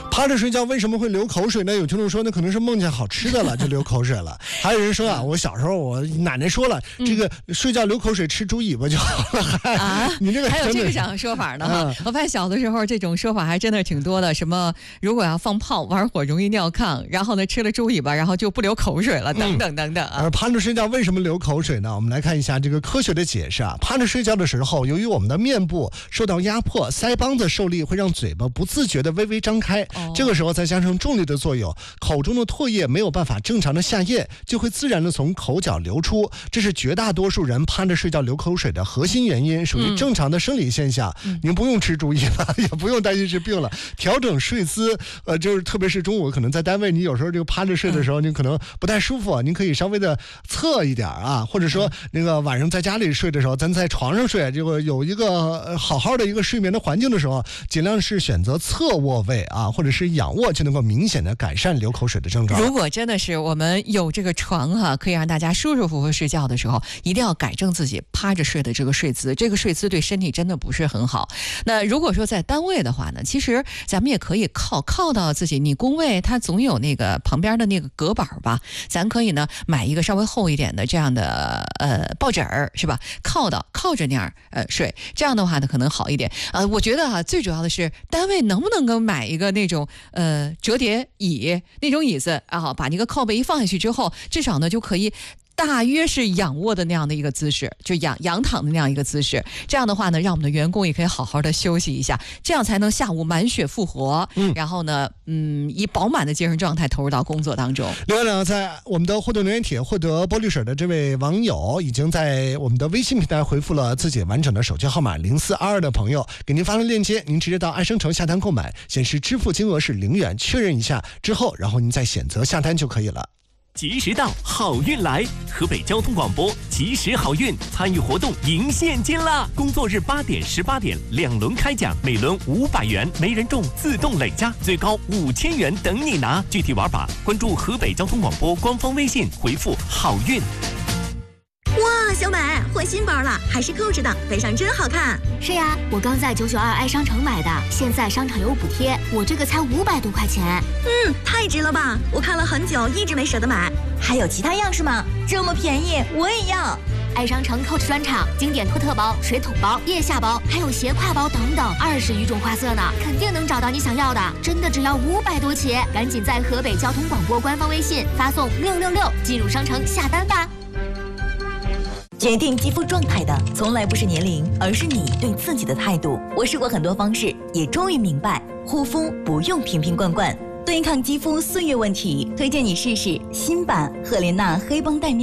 趴着睡觉为什么会流口水呢？有听众说那可能是梦见好吃的了就流口水了。还有人说啊，我小时候我奶奶说了，这个睡觉流口水吃猪尾巴就好了。你这个还有这个讲说法呢？我发现小的时候这种说法还真的挺多的。什么如果要放炮玩火容易尿炕，然后呢吃了猪尾巴，然后就不流口水了，等等等等啊。 而趴着睡觉为什么流口水呢？我们来看一下这个科学的解释啊。趴着睡觉的时候，由于我们的面部受到压迫，腮帮子受力会让嘴巴不自觉的微微张开。这个时候再加上重力的作用，口中的唾液没有办法正常的下咽，就会自然的从口角流出。这是绝大多数人趴着睡觉流口水的核心原因，属于正常的生理现象。您不用吃猪尾巴，也不用担心是病了。调整睡姿，就是特别是中午可能在单位，你有时候这个趴着睡的时候，你可能不太舒服，您可以稍微的侧一点啊，或者说那个晚上在家里睡的时候，咱在床上睡，这个有一个好好的一个睡眠的环境的时候，尽量是选择侧卧位啊，或者是仰卧，就能够明显的改善流口水的症状。 如果真的是我们有这个床可以让大家舒舒服服睡觉的时候，一定要改正自己趴着睡的这个睡姿，这个睡姿对身体真的不是很好。那如果说在单位的话呢，其实咱们也可以靠到自己，你工位它总有那个旁边的那个隔板吧，咱可以呢买一个稍微厚一点的这样的抱枕儿，是吧？靠着那样睡，这样的话呢可能好一点。我觉得最主要的是单位能不能够买一个那种折叠椅，那种椅子啊，把那个靠背一放下去之后，至少呢就可以大约是仰卧的那样的一个姿势，就仰躺的那样一个姿势。这样的话呢，让我们的员工也可以好好的休息一下，这样才能下午满血复活。然后呢，以饱满的精神状态投入到工作当中。 另外呢，在我们的互动留言帖获得玻璃水的这位网友，已经在我们的微信平台回复了自己完整的手机号码0422的朋友，给您发了链接，您直接到爱商城下单购买，显示支付金额是0元，确认一下之后，然后您再选择下单就可以了。 及时到，好运来！河北交通广播及时好运参与活动赢现金啦！工作日8点、18点2轮开奖，每轮500元，没人中自动累加，最高5000元等你拿。具体玩法关注河北交通广播官方微信，回复好运。 哇，小美换新包了，还是扣着的，背上真好看。 是呀，我刚在992爱商城买的，现在商场有补贴，我这个才500多块钱。 太值了吧！我看了很久，一直没舍得买。还有其他样式吗？这么便宜，我也要。 爱商城 Coach 专场，经典托特包、水桶包、腋下包，还有斜挎包等等，20余种花色呢，肯定能找到你想要的。真的只要500多起，赶紧在河北交通广播官方微信发送666进入商城下单吧。 决定肌肤状态的从来不是年龄，而是你对自己的态度。我试过很多方式，也终于明白，护肤不用瓶瓶罐罐，对抗肌肤岁月问题，推荐你试试新版赫莲娜黑绷带面